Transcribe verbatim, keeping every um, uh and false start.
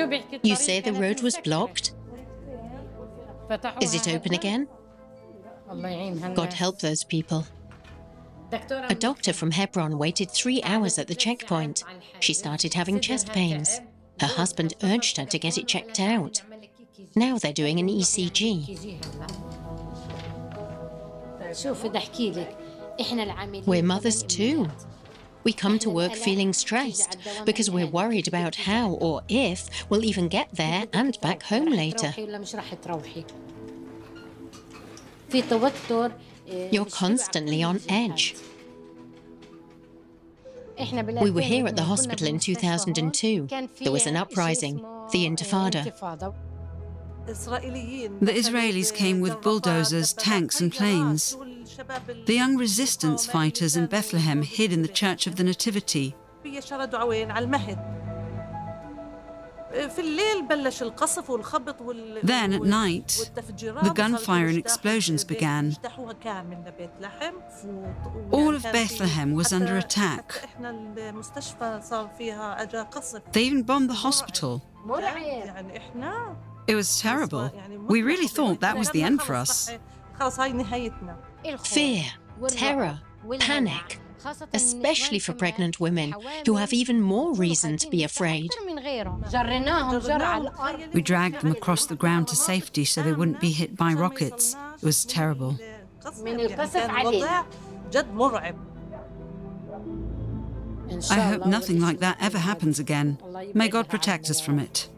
You say the road was blocked? Is it open again? God help those people. A doctor from Hebron waited three hours at the checkpoint. She started having chest pains. Her husband urged her to get it checked out. Now they're doing an E C G. We're mothers too. We come to work feeling stressed because we're worried about how or if we'll even get there and back home later. You're constantly on edge. We were here at the hospital in two thousand two. There was an uprising, the Intifada. The Israelis came with bulldozers, tanks and planes. The young resistance fighters in Bethlehem hid in the Church of the Nativity. Then, at night, the gunfire and explosions began. All of Bethlehem was under attack. They even bombed the hospital. It was terrible. We really thought that was the end for us. Fear, terror, panic, especially for pregnant women who have even more reason to be afraid. We dragged them across the ground to safety so they wouldn't be hit by rockets. It was terrible. I hope nothing like that ever happens again. May God protect us from it.